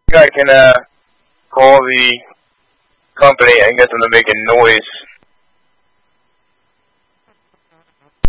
I can call the company and get them to make a noise.